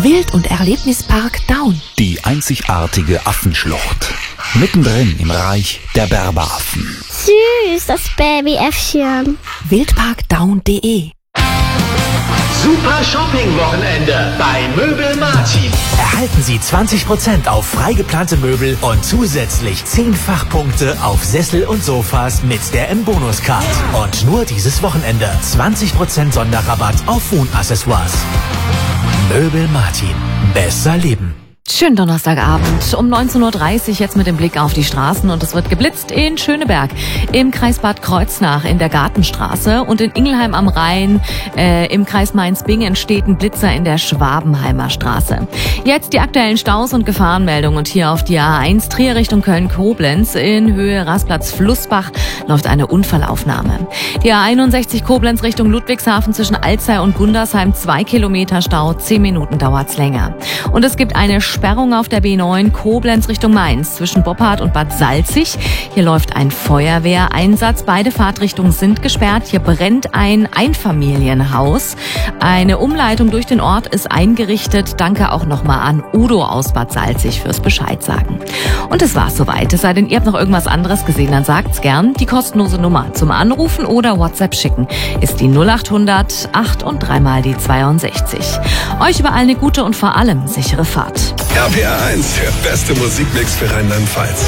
Wild- und Erlebnispark Daun. Die einzigartige Affenschlucht. Mittendrin im Reich der Berberaffen. Süß, das Babyäffchen. Wildparkdaun.de. Super Shopping-Wochenende bei Möbel Martin. Erhalten Sie 20% auf freigeplante Möbel und zusätzlich 10 Fachpunkte auf Sessel und Sofas mit der M-Bonus-Card. Und nur dieses Wochenende 20% Sonderrabatt auf Wohnaccessoires. Möbel Martin. Besser leben. Schönen Donnerstagabend um 19.30 Uhr jetzt mit dem Blick auf die Straßen und es wird geblitzt in Schöneberg, im Kreis Bad Kreuznach in der Gartenstraße und in Ingelheim am Rhein im Kreis Mainz-Bingen steht ein Blitzer in der Schwabenheimer Straße. Jetzt die aktuellen Staus und Gefahrenmeldungen und hier auf die A1 Trier Richtung Köln-Koblenz in Höhe Rastplatz-Flussbach läuft eine Unfallaufnahme. Die A61 Koblenz Richtung Ludwigshafen zwischen Alzey und Gundersheim 2 Kilometer Stau, 10 Minuten dauert's länger. Und es gibt eine Sperrung auf der B9 Koblenz Richtung Mainz zwischen Boppard und Bad Salzig. Hier läuft ein Feuerwehreinsatz. Beide Fahrtrichtungen sind gesperrt. Hier brennt ein Einfamilienhaus. Eine Umleitung durch den Ort ist eingerichtet. Danke auch nochmal an Udo aus Bad Salzig fürs Bescheid sagen. Und es war's soweit. Es sei denn, ihr habt noch irgendwas anderes gesehen, dann sagt's gern. Die kostenlose Nummer zum Anrufen oder WhatsApp schicken ist die 0800 8 und 3 mal die 62. Euch überall eine gute und vor allem sichere Fahrt. RPR 1, der beste Musikmix für Rheinland-Pfalz.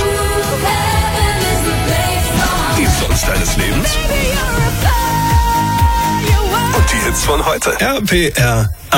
Die Songs deines Lebens und die Hits von heute. RPR